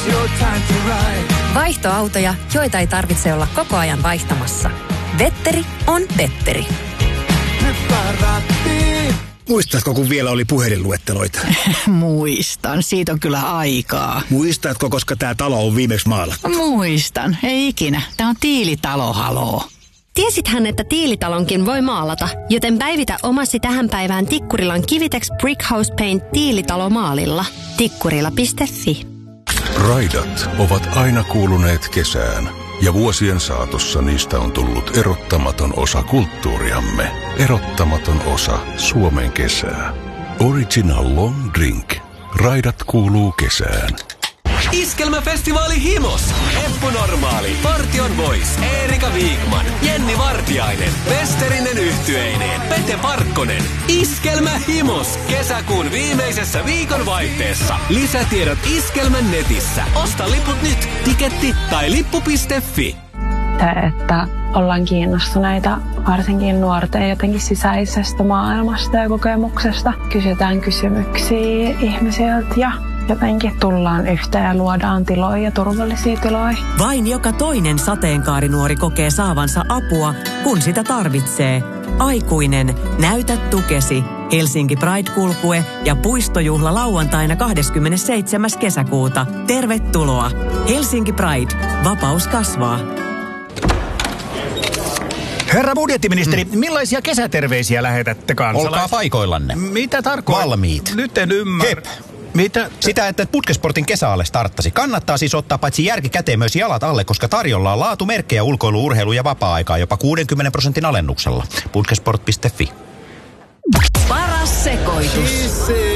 Vaihtoautoja, joita ei tarvitse olla koko ajan vaihtamassa. Vetteri on Vetteri. Muistatko, kun vielä oli puhelinluetteloita? Muistan, siitä on kyllä aikaa. Muistatko, koska tämä talo on viimeksi maalattu? Muistan, ei ikinä. Tämä on Tiilitalo, haloo. Tiesithän, että Tiilitalonkin voi maalata, joten päivitä omasi tähän päivään Tikkurilan Kivitex Brickhouse Paint Tiilitalo maalilla. Tikkurila.fi. Raidat ovat aina kuuluneet kesään, ja vuosien saatossa niistä on tullut erottamaton osa kulttuuriamme. Erottamaton osa Suomen kesää. Original Long Drink. Raidat kuuluu kesään. Iskelmäfestivaali Himos. Eppu Normaali, Partion Boys, Eerika Viikman, Jenni Vartiainen, Westerinen yhtyeineen, Pete Parkkonen. Iskelmä Himos. Kesäkuun viimeisessä viikonvaihteessa. Lisätiedot Iskelmän netissä. Osta liput nyt. Tiketti tai lippu.fi. Että ollaan kiinnostuneita varsinkin nuorten jotenkin sisäisestä maailmasta ja kokemuksesta. Kysytään kysymyksiä ihmisiltä ja jotenkin tullaan yhteen ja luodaan tiloja ja turvallisia tiloja. Vain joka toinen sateenkaarinuori kokee saavansa apua, kun sitä tarvitsee. Aikuinen, näytä tukesi. Helsinki Pride-kulkue ja puistojuhla lauantaina 27. kesäkuuta. Tervetuloa. Helsinki Pride. Vapaus kasvaa. Herra budjettiministeri, millaisia kesäterveisiä lähetätte kansalaisille? Olkaa paikoillanne. Mitä tarkoittaa? Valmiit. Nyt en ymmärrä. Hep. Mitä? Sitä, että Putkesportin kesäalle starttasi. Kannattaa siis ottaa paitsi järki käteen myös jalat alle, koska tarjolla on laatumerkkejä ulkoilu, urheilu ja vapaa-aikaa jopa 60% alennuksella. Putkesport.fi. Paras sekoitus.